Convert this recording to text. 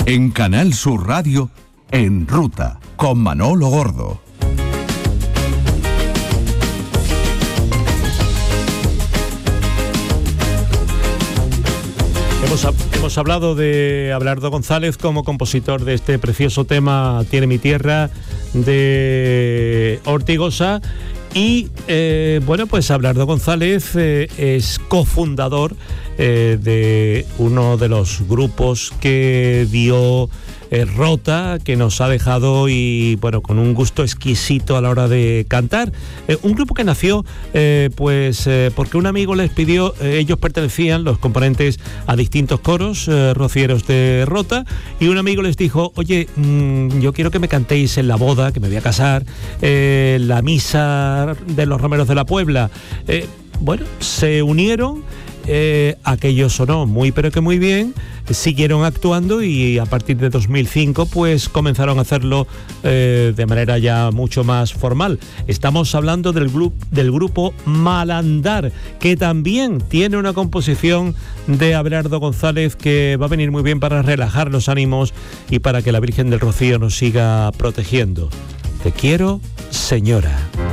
En Canal Sur Radio, En Ruta, con Manolo Gordo. Hemos hablado de Abelardo González como compositor de este precioso tema Tiene mi tierra de Ortigosa. Y pues Abelardo González es cofundador de uno de los grupos que dio Rota, que nos ha dejado y bueno, con un gusto exquisito a la hora de cantar. Un grupo que nació porque un amigo les pidió, ellos pertenecían, los componentes, a distintos coros rocieros de Rota, y un amigo les dijo: oye, yo quiero que me cantéis en la boda, que me voy a casar, la misa de los Romeros de la Puebla. Se unieron. Aquello sonó muy pero que muy bien, siguieron actuando y a partir de 2005 pues comenzaron a hacerlo de manera ya mucho más formal. Estamos hablando del grupo Malandar, que también tiene una composición de Abelardo González que va a venir muy bien para relajar los ánimos y para que la Virgen del Rocío nos siga protegiendo. Te quiero, señora.